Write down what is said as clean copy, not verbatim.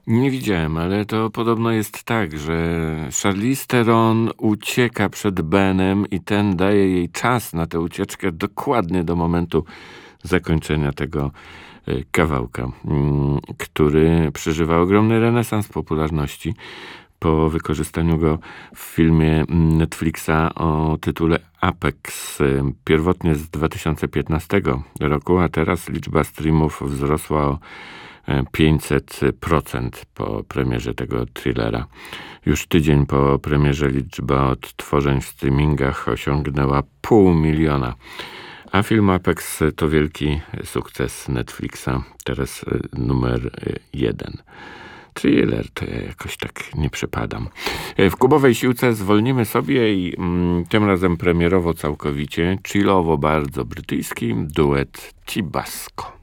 Nie widziałem, ale to podobno jest tak, że Charlize Theron ucieka przed Benem i ten daje jej czas na tę ucieczkę dokładnie do momentu zakończenia tego kawałka, który przeżywa ogromny renesans popularności po wykorzystaniu go w filmie Netflixa o tytule Apex, pierwotnie z 2015 roku, a teraz liczba streamów wzrosła o 500% po premierze tego thrillera. Już tydzień po premierze liczba odtworzeń w streamingach osiągnęła 500 000. A film Apex to wielki sukces Netflixa, teraz numer 1. Thriller to ja jakoś tak nie przepadam. W Kubowej Siłce zwolnimy sobie i tym razem premierowo całkowicie, chillowo bardzo brytyjski duet Tibasco.